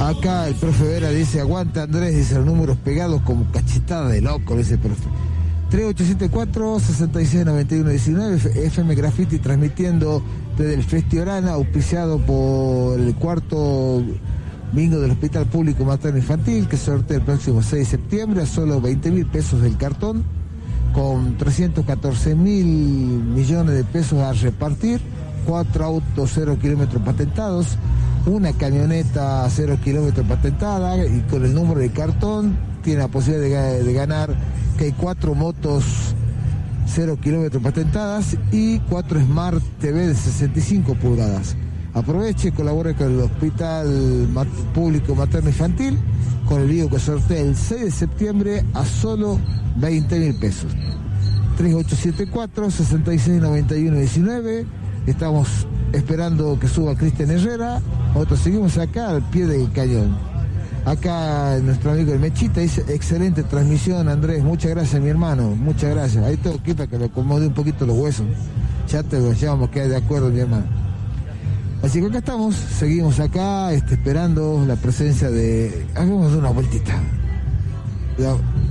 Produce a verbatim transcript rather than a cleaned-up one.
Acá el profe Vera dice, aguanta Andrés, dice, los números pegados como cachetada de loco, dice el profe. tres ocho siete cuatro, seis seis nueve uno uno nueve, F M Graffiti transmitiendo desde el Festiorana, auspiciado por el cuarto bingo del Hospital Público Materno Infantil, que sortea el próximo seis de septiembre a solo veinte mil pesos del cartón, con trescientos catorce mil millones de pesos a repartir, cuatro autos cero kilómetros patentados, una camioneta cero kilómetros patentada, y con el número de cartón tiene la posibilidad de, de ganar que hay cuatro motos cero kilómetros patentadas y cuatro Smart T V de sesenta y cinco pulgadas. Aproveche y colabore con el Hospital Mat- Público Materno Infantil con el video que sortea el seis de septiembre a solo veinte mil pesos. tres ocho siete cuatro, seis seis nueve uno uno nueve. Estamos esperando que suba Cristian Herrera. Nosotros seguimos acá al pie del cañón. Acá nuestro amigo el Mechita dice, excelente transmisión Andrés, muchas gracias mi hermano, muchas gracias. Ahí tengo que ir para que le acomode un poquito los huesos. Ya te lo llevamos, quedar de acuerdo mi hermano. Así que acá estamos, seguimos acá este, esperando la presencia de... Hagamos una vueltita. La...